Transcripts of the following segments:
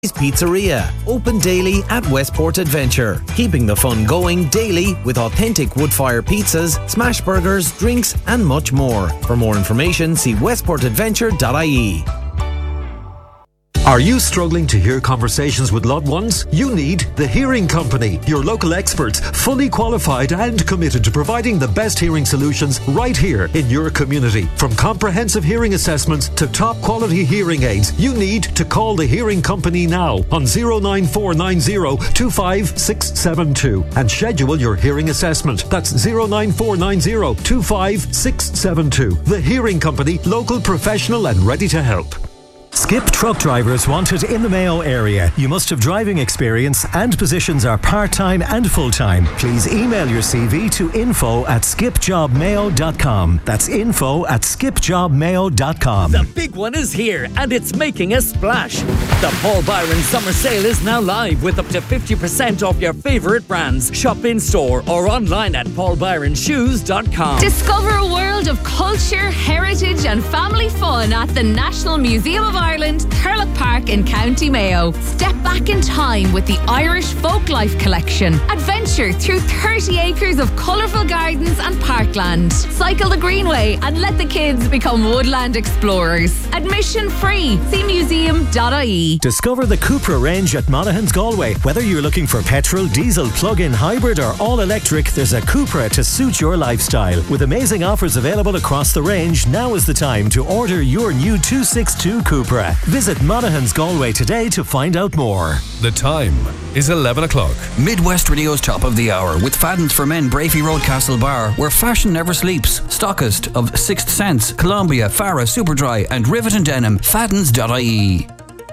Pizzeria, open daily at Westport Adventure, keeping the fun going daily with authentic wood-fire pizzas, smash burgers, drinks and much more. For more information, see westportadventure.ie. Are you struggling to hear conversations with loved ones? You need The Hearing Company, your local experts, fully qualified and committed to providing the best hearing solutions right here in your community. From comprehensive hearing assessments to top quality hearing aids, you need to call The Hearing Company now on 09490 25672 and schedule your hearing assessment. That's 09490 25672. The Hearing Company, local, professional and ready to help. Skip truck drivers wanted in the Mayo area. You must have driving experience and positions are part-time and full-time. Please email your CV to info@skipjobmayo.com. That's info@skipjobmayo.com. The big one is here and it's making a splash. The Paul Byron Summer Sale is now live with up to 50% off your favourite brands. Shop in store or online at paulbyronshoes.com. Discover a world of culture, heritage and family fun at the National Museum of Ireland, Thurlock Park in County Mayo. Step back in time with the Irish Folklife Collection. Adventure through 30 acres of colourful gardens and parkland. Cycle the Greenway and let the kids become woodland explorers. Admission free. See museum.ie. Discover the Cupra range at Monaghan's Galway. Whether you're looking for petrol, diesel, plug-in, hybrid or all-electric, there's a Cupra to suit your lifestyle. With amazing offers available across the range, now is the time to order your new 262 Cupra. Visit Monaghan's Galway today to find out more. The time is 11 o'clock. Midwest Radio's Top of the Hour with Fadden's for Men, Brafey Road, Castlebar, where fashion never sleeps. Stockist of Sixth Sense, Columbia, Farah, Superdry and Rivet and Denim. Faddens.ie.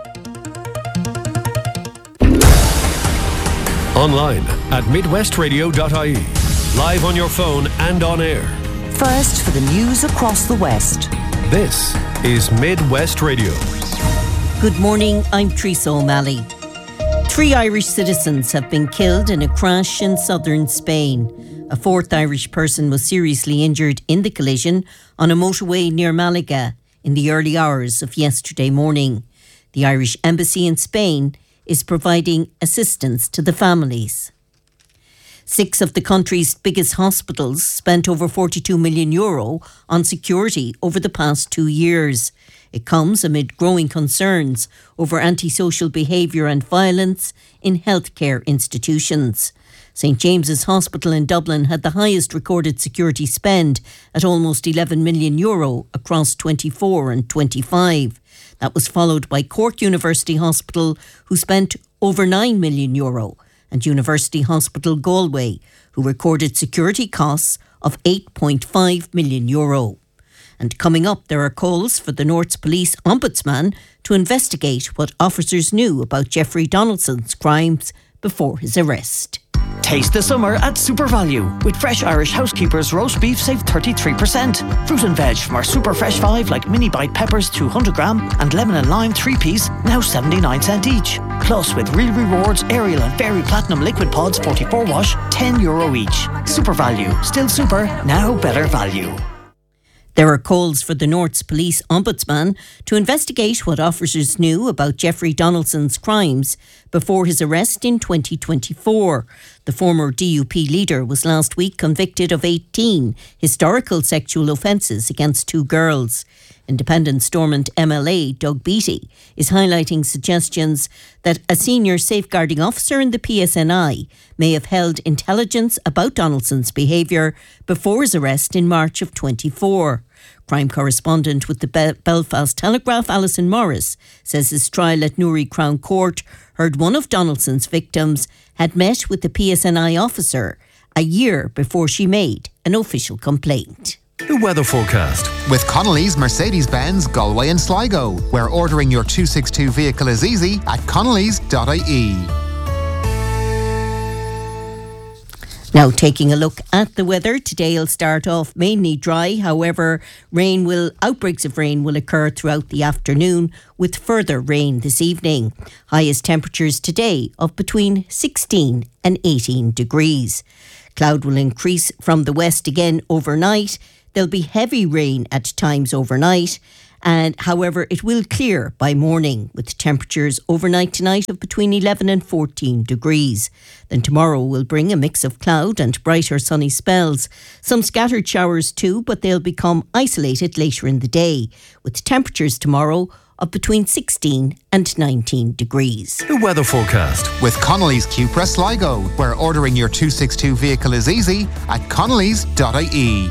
Online at midwestradio.ie. Live on your phone and on air. First for the news across the West. This is Midwest Radio. Good morning, I'm Teresa O'Malley. 3 Irish citizens have been killed in a crash in southern Spain. A fourth Irish person was seriously injured in the collision on a motorway near Malaga in the early hours of yesterday morning. The Irish Embassy in Spain is providing assistance to the families. 6 of the country's biggest hospitals spent over €42 million on security over the past 2 years. It comes amid growing concerns over antisocial behaviour and violence in healthcare institutions. St James's Hospital in Dublin had the highest recorded security spend at almost €11 million across 24 and 25. That was followed by Cork University Hospital, who spent over €9 million, and University Hospital Galway, who recorded security costs of €8.5 million. And coming up, there are calls for the North's Police Ombudsman to investigate what officers knew about Jeffrey Donaldson's crimes before his arrest. Taste the summer at SuperValu. With fresh Irish Housekeepers roast beef, save 33%. Fruit and veg from our Super Fresh 5 like mini bite peppers 200 gram and lemon and lime 3-piece, now 79 cents each. Plus with Real Rewards, Ariel and Fairy Platinum Liquid Pods 44 wash, €10 each. SuperValu. Still super, now better value. There are calls for the North's Police Ombudsman to investigate what officers knew about Jeffrey Donaldson's crimes before his arrest in 2024. The former DUP leader was last week convicted of 18 historical sexual offences against 2 girls. Independent Stormont MLA Doug Beattie is highlighting suggestions that a senior safeguarding officer in the PSNI may have held intelligence about Donaldson's behaviour before his arrest in March of 24. Crime correspondent with the Belfast Telegraph, Alison Morris, says his trial at Newry Crown Court heard one of Donaldson's victims had met with the PSNI officer a year before she made an official complaint. The weather forecast. With Connolly's Mercedes-Benz, Galway and Sligo, where ordering your 262 vehicle is easy at connellys.ie. Now taking a look at the weather, today will start off mainly dry. However, outbreaks of rain will occur throughout the afternoon with further rain this evening. Highest temperatures today of between 16 and 18 degrees. Cloud will increase from the west again overnight. There'll be heavy rain at times overnight And however, it will clear by morning with temperatures overnight tonight of between 11 and 14 degrees. Then tomorrow will bring a mix of cloud and brighter sunny spells. Some scattered showers too, but they'll become isolated later in the day, with temperatures tomorrow of between 16 and 19 degrees. The weather forecast with Connolly's Cupra Sligo, where ordering your 262 vehicle is easy at connellys.ie.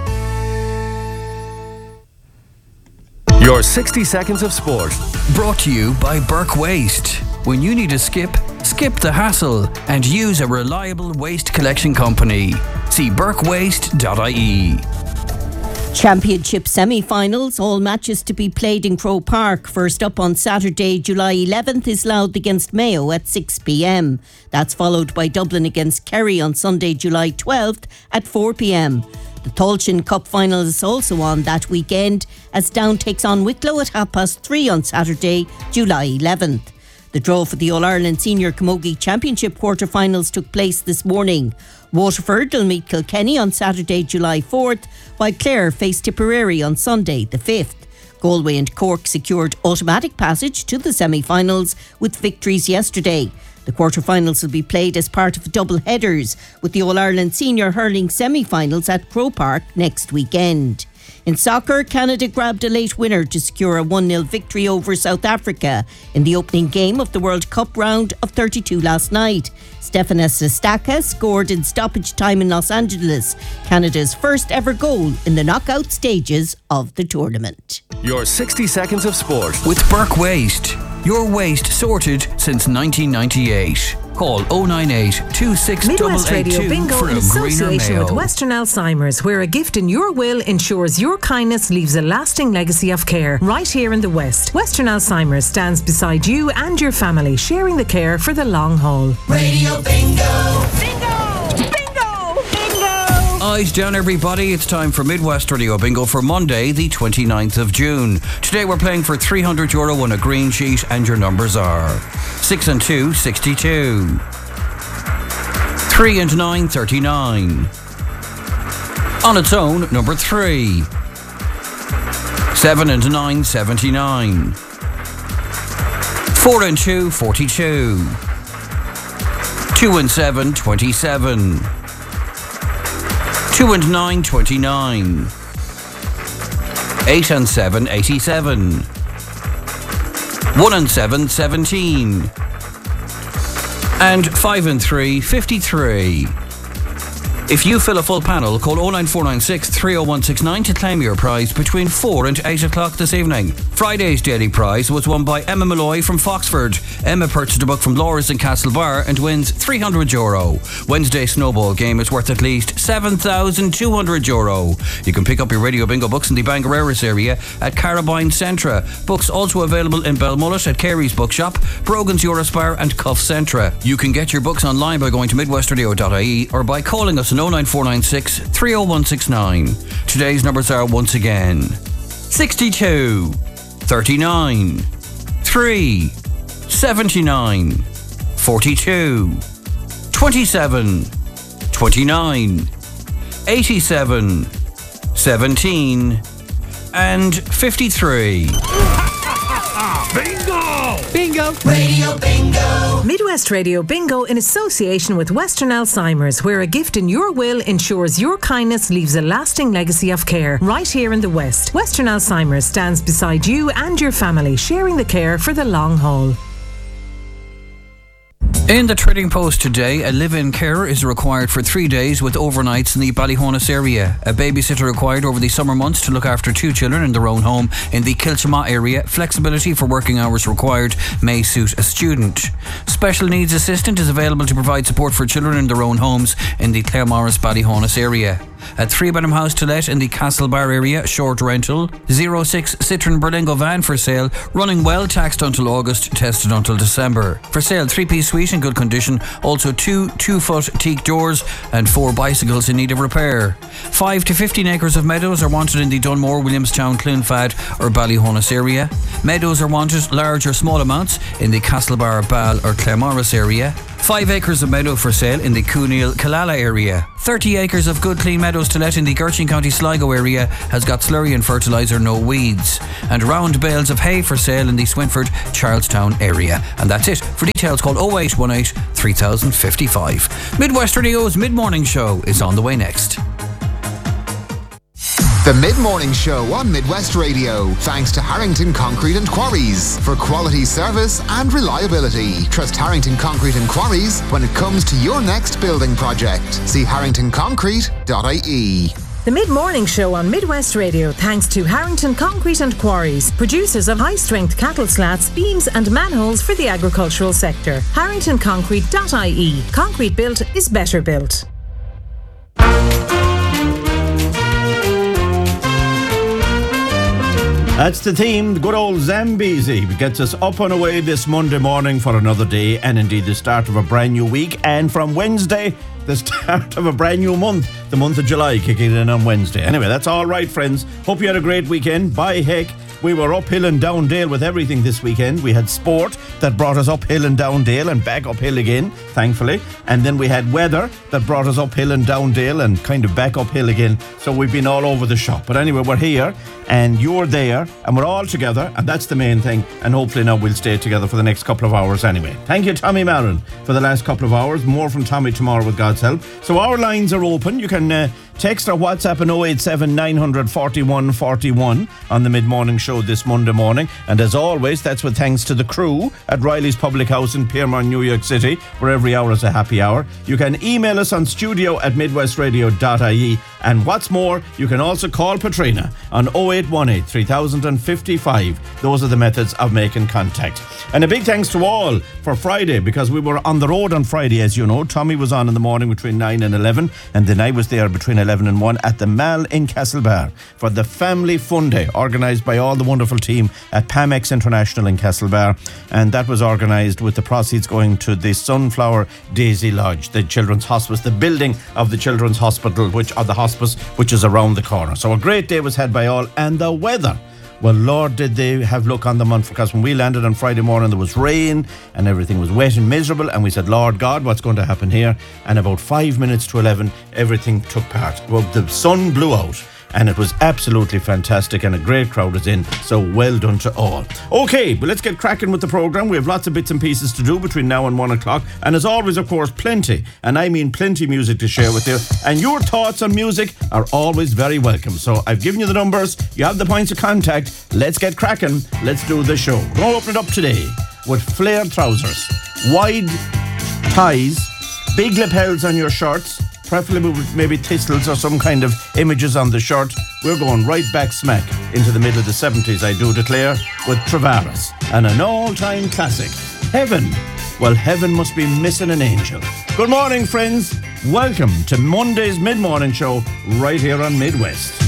Your 60 seconds of sport. Brought to you by Burke Waste. When you need a skip the hassle and use a reliable waste collection company. See burkewaste.ie. Championship semi-finals, all matches to be played in Croke Park. First up on Saturday, July 11th is Louth against Mayo at 6 p.m. That's followed by Dublin against Kerry on Sunday, July 12th at 4 p.m. The Tailteann Cup final is also on that weekend as Down takes on Wicklow at 3:30 on Saturday, July 11th. The draw for the All-Ireland Senior Camogie Championship quarter-finals took place this morning. Waterford will meet Kilkenny on Saturday, July 4th, while Clare face Tipperary on Sunday, the 5th. Galway and Cork secured automatic passage to the semi-finals with victories yesterday. The quarter-finals will be played as part of double headers, with the All-Ireland Senior Hurling semi-finals at Croke Park next weekend. In soccer, Canada grabbed a late winner to secure a 1-0 victory over South Africa in the opening game of the World Cup round of 32 last night. Stefanos Estaca scored in stoppage time in Los Angeles, Canada's first ever goal in the knockout stages of the tournament. Your 60 seconds of sport with Burke Waste. Your waste sorted since 1998. Call 098 26 Midwest Radio 882 Bingo for in a association greener with mail. Western Alzheimer's, where a gift in your will ensures your kindness leaves a lasting legacy of care. Right here in the West, Western Alzheimer's stands beside you and your family, sharing the care for the long haul. Radio Bingo! Eyes down, everybody. It's time for Midwest Radio Bingo for Monday, the 29th of June. Today we're playing for €300 on a green sheet, and your numbers are 6 and 2, 62. 3 and 9, 39. On its own, number 3. 7 and 9, 79. 4 and 2, 42. 2 and 7, 27. 2 and 9, 29. 8 and 7, 87. 1 and 7, 17. And 5 and 3, 53. If you fill a full panel, call 09496 30169 to claim your prize between 4 and 8 o'clock this evening. Friday's daily prize was won by Emma Malloy from Foxford. Emma purchased a book from Laura's in Castlebar and wins €300. Wednesday's snowball game is worth at least €7,200. You can pick up your Radio Bingo books in the Bangareras area at Carabine Centra. Books also available in Belmullet at Carey's Bookshop, Brogan's Eurospar and Cuff Centra. You can get your books online by going to midwestradio.ie or by calling us on 09496 30169. Today's numbers are once again 62, 39, 3, 79, 42, 27, 29, 87, 17, and 53. Bingo! Bingo! Radio Bingo! Midwest Radio Bingo in association with Western Alzheimer's, where a gift in your will ensures your kindness leaves a lasting legacy of care. Right here in the West, Western Alzheimer's stands beside you and your family, sharing the care for the long haul. In the Trading Post today, a live-in carer is required for 3 days with overnights in the Ballyhonus area. A babysitter required over the summer months to look after 2 children in their own home in the Kilchama area. Flexibility for working hours required may suit a student. Special needs assistant is available to provide support for children in their own homes in the Claremorris Ballyhonus area. A 3-bedroom house to let in the Castlebar area, short rental. 06 Citroen Berlingo van for sale, running well, taxed until August, tested until December. For sale, 3-piece suite in good condition, also 2 2-foot teak doors and 4 bicycles in need of repair. 5 to 15 acres of meadows are wanted in the Dunmore, Williamstown, Cloonfad or Ballyhonus area. Meadows are wanted, large or small amounts, in the Castlebar, Ball or Claremorris area. 5 acres of meadow for sale in the Cooneal-Killala area. 30 acres of good clean meadows to let in the Gertrude County Sligo area has got slurry and fertiliser, no weeds. And round bales of hay for sale in the Swinford, Charlestown area. And that's it. For details, call 0818 3055. Midwest Radio's Mid-Morning Show is on the way next. The Mid-Morning Show on Midwest Radio, thanks to Harrington Concrete and Quarries. For quality service and reliability, trust Harrington Concrete and Quarries when it comes to your next building project. See harringtonconcrete.ie. The Mid-Morning Show on Midwest Radio, thanks to Harrington Concrete and Quarries, producers of high-strength cattle slats, beams and manholes for the agricultural sector. harringtonconcrete.ie. Concrete built is better built. That's the theme, the good old Zambezi gets us up and away this Monday morning for another day, and indeed the start of a brand new week, and from Wednesday the start of a brand new month, the month of July, kicking in on Wednesday. Anyway, that's all right, friends. Hope you had a great weekend. By heck, we were uphill and down dale with everything this weekend. We had sport that brought us uphill and down dale and back uphill again, thankfully. And then we had weather that brought us uphill and down dale and kind of back uphill again. So we've been all over the shop. But anyway, we're here and you're there and we're all together, and that's the main thing. And hopefully now we'll stay together for the next couple of hours anyway. Thank you, Tommy Marin, for the last couple of hours. More from Tommy tomorrow with God's help. So our lines are open. You can text or WhatsApp on 087 900 41 41 on the Mid-Morning Show this Monday morning. And as always, that's with thanks to the crew at Riley's Public House in Piermont, New York City, where every hour is a happy hour. You can email us on studio@midwestradio.ie. And what's more, you can also call Patrina on 0818 3055. Those are the methods of making contact. And a big thanks to all for Friday, because we were on the road on Friday, as you know. Tommy was on in the morning between 9 and 11, and then I was there between 11 and 1 at the Mall in Castlebar for the Family Fun Day, organised by all the wonderful team at Pamex International in Castlebar. And that was organised with the proceeds going to the Sunflower Daisy Lodge, the Children's Hospice, the building of the Children's Hospital, which is around the corner. So a great day was had by all. And the weather, well, Lord, did they have luck on the month, because when we landed on Friday morning, there was rain and everything was wet and miserable, and we said, Lord God, what's going to happen here? And about 5 minutes to 11, everything took part. Well, the sun blew out, and it was absolutely fantastic, and a great crowd is in, so well done to all. Okay, but let's get cracking with the programme. We have lots of bits and pieces to do between now and 1 o'clock, and as always, of course, plenty, and I mean plenty music to share with you, and your thoughts on music are always very welcome. So I've given you the numbers, you have the points of contact. Let's get cracking, let's do the show. We're going to open it up today with flared trousers, wide ties, big lapels on your shirts, preferably with maybe thistles or some kind of images on the shirt. We're going right back smack into the middle of the 70s, I do declare, with Travaris and an all-time classic, Heaven. Well, heaven must be missing an angel. Good morning, friends. Welcome to Monday's Mid-Morning Show right here on Midwest.